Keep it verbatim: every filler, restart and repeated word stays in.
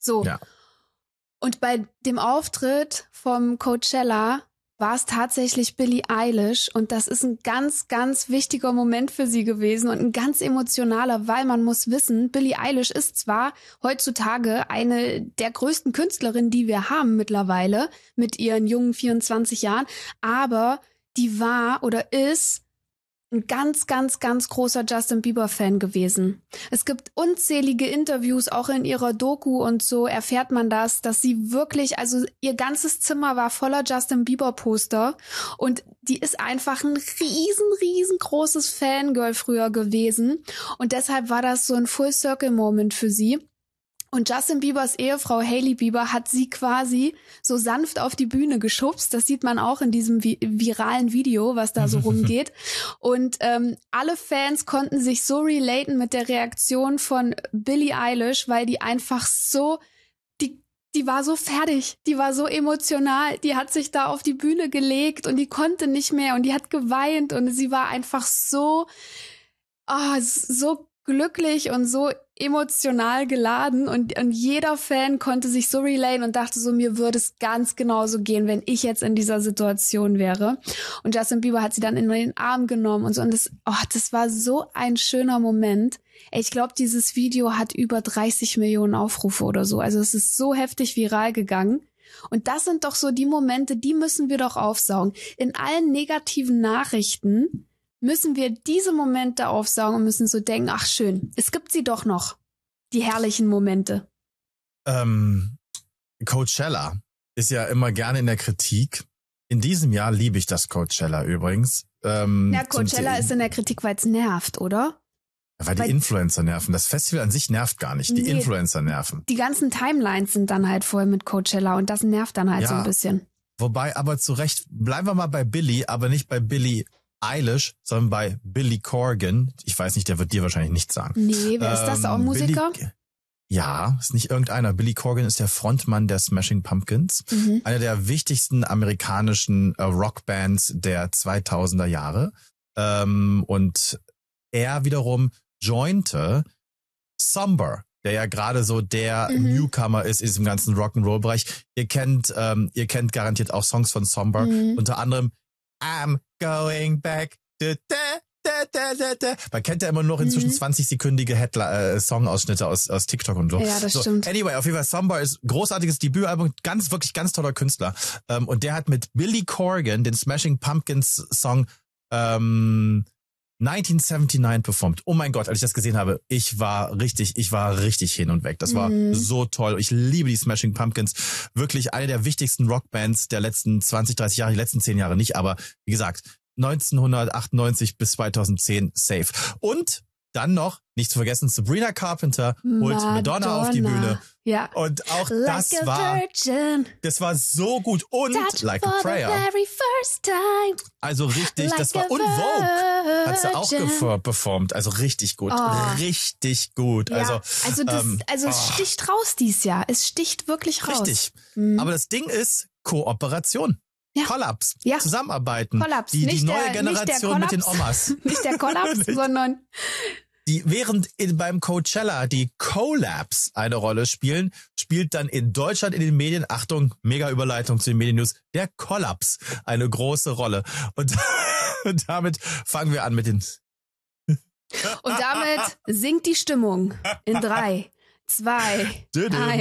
So. Ja. Und bei dem Auftritt vom Coachella war es tatsächlich Billie Eilish und das ist ein ganz, ganz wichtiger Moment für sie gewesen und ein ganz emotionaler, weil man muss wissen, Billie Eilish ist zwar heutzutage eine der größten Künstlerinnen, die wir haben mittlerweile mit ihren jungen vierundzwanzig Jahren, aber die war oder ist ein ganz, ganz, ganz großer Justin Bieber-Fan gewesen. Es gibt unzählige Interviews, auch in ihrer Doku und so erfährt man das, dass sie wirklich, also ihr ganzes Zimmer war voller Justin Bieber-Poster und die ist einfach ein riesen, riesengroßes Fangirl früher gewesen und deshalb war das so ein Full-Circle-Moment für sie. Und Justin Biebers Ehefrau Hailey Bieber hat sie quasi so sanft auf die Bühne geschubst. Das sieht man auch in diesem vi- viralen Video, was da so rumgeht. Und ähm, alle Fans konnten sich so relaten mit der Reaktion von Billie Eilish, weil die einfach so, die, die war so fertig, die war so emotional, die hat sich da auf die Bühne gelegt und die konnte nicht mehr und die hat geweint und sie war einfach so, oh, so glücklich und so emotional geladen und, und jeder Fan konnte sich so relaten und dachte so, mir würde es ganz genauso gehen, wenn ich jetzt in dieser Situation wäre. Und Justin Bieber hat sie dann in den Arm genommen und so und das, oh, das war so ein schöner Moment. Ey, ich glaube, dieses Video hat über dreißig Millionen Aufrufe oder so. Also es ist so heftig viral gegangen. Und das sind doch so die Momente, die müssen wir doch aufsaugen. In allen negativen Nachrichten müssen wir diese Momente aufsaugen und müssen so denken, ach schön, es gibt sie doch noch, die herrlichen Momente. Ähm, Coachella ist ja immer gerne in der Kritik. In diesem Jahr liebe ich das Coachella übrigens. Ähm, Ja, Coachella ist in der Kritik, weil es nervt, oder? Weil die weil Influencer nerven. Das Festival an sich nervt gar nicht. Die Nee. Influencer nerven. Die ganzen Timelines sind dann halt voll mit Coachella und das nervt dann halt Ja. so ein bisschen. Wobei aber zu Recht, bleiben wir mal bei Billie, aber nicht bei Billie Eilish, sondern bei Billy Corgan. Ich weiß nicht, der wird dir wahrscheinlich nichts sagen. Nee, wer ist das? Auch Ähm, Musiker? Billy, ja, ist nicht irgendeiner. Billy Corgan ist der Frontmann der Smashing Pumpkins. Mhm. Eine der wichtigsten amerikanischen äh, Rockbands der zweitausender Jahre. Ähm, und er wiederum jointe Somber, der ja gerade so der Mhm. Newcomer ist in diesem ganzen Rock'n'Roll-Bereich. Ihr kennt, ähm, ihr kennt garantiert auch Songs von Somber. Mhm. Unter anderem I'm going back. Da, da, da, da, da, da. Man kennt ja immer nur inzwischen Mhm. zwanzig-sekündige Headli- äh, Songausschnitte aus, aus TikTok und so. Ja, das so, stimmt. Anyway, auf jeden Fall, Somber ist großartiges Debütalbum, ganz, wirklich ganz toller Künstler. Ähm, und der hat mit Billy Corgan den Smashing Pumpkins Song ähm, neunzehnhundertneunundsiebzig performt. Oh mein Gott, als ich das gesehen habe, ich war richtig, ich war richtig hin und weg. Das war Mhm. so toll. Ich liebe die Smashing Pumpkins. Wirklich eine der wichtigsten Rockbands der letzten zwanzig, dreißig Jahre, die letzten zehn Jahre nicht, aber wie gesagt, neunzehnhundertachtundneunzig bis zweitausendzehn safe. Und dann noch, nicht zu vergessen, Sabrina Carpenter holt Madonna auf die Bühne. Ja. Und auch Like das a war, virgin, das war so gut. Und touched Like for a the Prayer. very first time. Also richtig, Like das war a und Vogue hat sie auch virgin. gefer- performt. Also richtig gut, Oh. richtig gut. Ja, Also, also, das, ähm, also es oh. sticht raus dieses Jahr. Es sticht wirklich raus. Richtig. Mhm. Aber das Ding ist Kooperation. Ja. Kollaps. Ja. Zusammenarbeiten. Kollaps. Die, die Nicht neue der- nicht der Generation mit den Kollaps. Omas. Nicht der Kollaps, Nicht. sondern Die, während in, beim Coachella die Collabs eine Rolle spielen, spielt dann in Deutschland in den Medien, Achtung, mega Überleitung zu den Mediennews, der Kollaps eine große Rolle. Und, und damit fangen wir an mit den... und damit sinkt die Stimmung in drei, zwei, Dö, dö. eins.